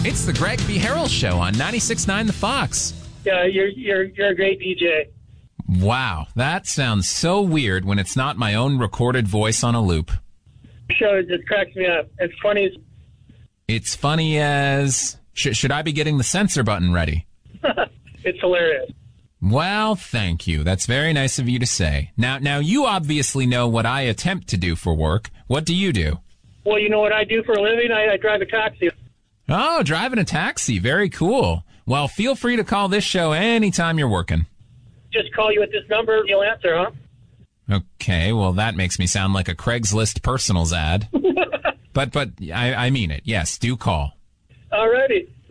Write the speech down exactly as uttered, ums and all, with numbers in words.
It's the Greg B. Harrell Show on ninety-six point nine The Fox. Yeah, you're you're you're a great D J. Wow, that sounds so weird when it's not my own recorded voice on a loop. Show just cracks me up. It's funny as... It's funny as... Sh- should I be getting the censor button ready? It's hilarious. Well, thank you. That's very nice of you to say. Now, now you obviously know what I attempt to do for work. What do you do? Well, you know what I do for a living? I, I drive a taxi. Oh, driving a taxi. Very cool. Well, feel free to call this show anytime you're working. Just call you at this number, you'll answer, huh? Okay, well, that makes me sound like a Craigslist personals ad. but but I, I mean it. Yes, do call. All righty.